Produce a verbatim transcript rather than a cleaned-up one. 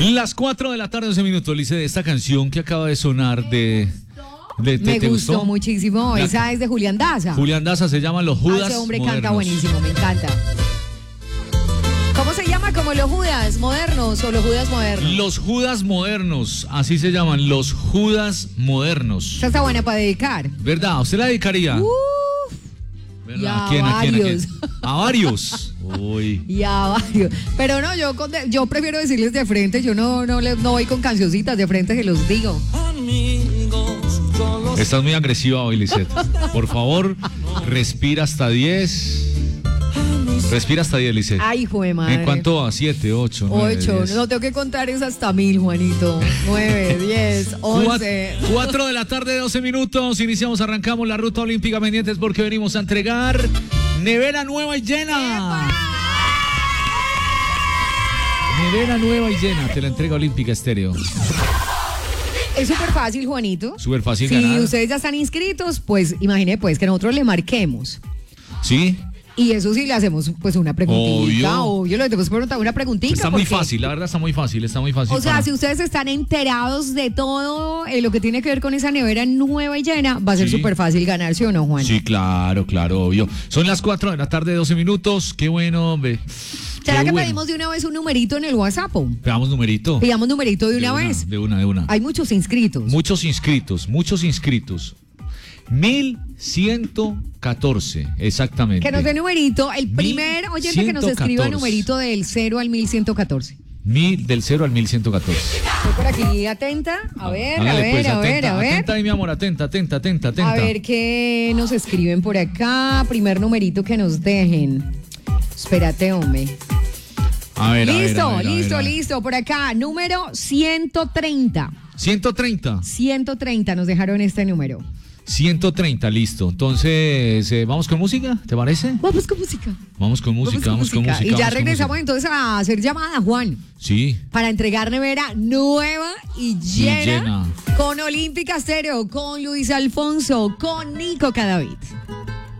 Las cuatro de la tarde, doce minutos, Lice, de esta canción que acaba de sonar de... de Me ¿te gustó, gustó? muchísimo. La- Esa es de Julián Daza. Julián Daza, se llama Los Ah, Judas ese hombre Modernos. canta buenísimo, me encanta. ¿Cómo se llama? ¿Como los Judas modernos o los Judas modernos? Los Judas Modernos, así se llaman, Los Judas Modernos. Esa está buena para dedicar. ¿Verdad? ¿Usted la dedicaría? Uf, ¿Verdad? y a ¿A quién, a quién, a quién? varios. A varios. Uy. y a varios. Pero no, yo, con de- yo prefiero decirles de frente. Yo no, no, le- no voy con cancioncitas de frente, que los digo. Estás muy agresiva hoy, Lisette. Por favor, respira hasta diez. Respira hasta diez, Lisette. Ay, hijo de madre. ¿En cuánto va? siete, ocho, nueve, Ocho. diez. No tengo que contar es hasta mil, Juanito. Nueve, diez, once. cuatro de la tarde, doce minutos. Iniciamos, arrancamos la ruta olímpica pendientes porque venimos a entregar nevera nueva y llena. Nevera nueva y llena. Te la entrega Olímpica Estéreo. Es súper fácil, Juanito. Súper fácil Si ganar. ustedes ya están inscritos, pues imagine pues que nosotros le marquemos. ¿Sí? Y eso sí le hacemos pues una preguntita. Obvio. Obvio, le tenemos que preguntar una preguntita. Está muy porque- fácil, la verdad está muy fácil, está muy fácil. O sea, para- si ustedes están enterados de todo eh, lo que tiene que ver con esa nevera nueva y llena, va a ser Sí. súper fácil ganar, ¿sí o no, Juan? Sí, claro, claro, obvio. Son las cuatro de la tarde, doce minutos. Qué bueno, hombre. ¿Será Qué que bueno. pedimos de una vez un numerito en el WhatsApp? o? Veamos numerito. Pidamos numerito de una vez. De una, de una. Hay muchos inscritos. Muchos inscritos, muchos inscritos. mil ciento catorce, exactamente. Que nos dé numerito. El primer oyente que nos escriba ciento catorce. numerito del cero al mil ciento catorce. Mil, del cero al mil ciento catorce. Estoy por aquí atenta. A ver, a Hágale, ver, pues, a ver, atenta, a ver. Atenta ahí, mi amor, atenta, atenta, atenta, atenta. A ver qué nos escriben por acá. Primer numerito que nos dejen. Espérate, hombre. A ver, a ver, Listo, a ver, a ver, listo, a ver. listo. Por acá, número ciento treinta. ciento treinta. ciento treinta nos dejaron este número. ciento treinta, listo. Entonces, eh, ¿vamos con música? ¿Te parece? Vamos con música. Vamos con música, vamos con música. Y ya vamos con regresamos música. entonces a hacer llamada, Juan. Sí. Para entregar nevera nueva y llena, llena. con Olímpica Stereo, con Luis Alfonso, con Nico Cadavid.